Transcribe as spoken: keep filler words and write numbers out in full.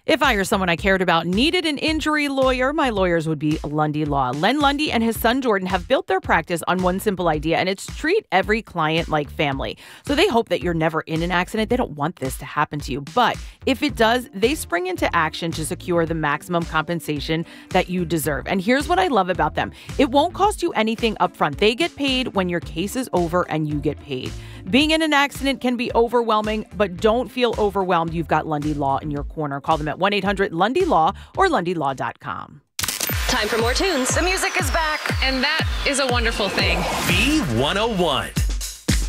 If I or someone I cared about needed an injury lawyer, my lawyers would be Lundy Law. Len Lundy and his son Jordan have built their practice on one simple idea, and it's treat every client like family. So they hope that you're never in an accident. They don't want this to happen to you. But if it does, they spring into action to secure the maximum compensation that you deserve. And here's what I love about them. It won't cost you anything up front. They get paid when your case is over and you get paid. Being in an accident can be overwhelming, but don't feel overwhelmed. You've got Lundy Law in your corner. Call them at one eight hundred Lundy Law or Lundy Law dot com. Time for more tunes. The music is back, And that is a wonderful thing. B one oh one.